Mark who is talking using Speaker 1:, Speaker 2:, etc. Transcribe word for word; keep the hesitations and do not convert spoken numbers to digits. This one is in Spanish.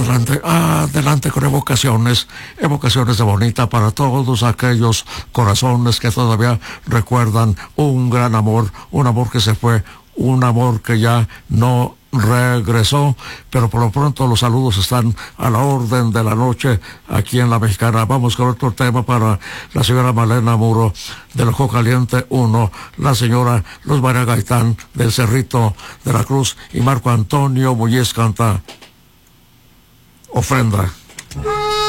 Speaker 1: adelante, adelante con evocaciones, evocaciones de bonita para todos aquellos corazones que todavía recuerdan un gran amor, un amor que se fue, un amor que ya no regresó, pero por lo pronto los saludos están a la orden de la noche aquí en La Mexicana. Vamos con otro tema para la señora Malena Muro del Ojo Caliente uno, la señora Luz María Gaitán del Cerrito de la Cruz y Marco Antonio Muñiz canta Ofrenda.